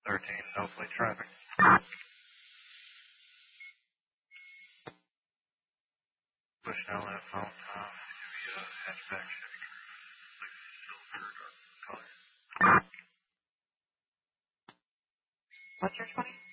13, no flight traffic. Bushnell at Fountain Tom, Nuvia, hatchback, Chevy Silver, dark color. What's your 20?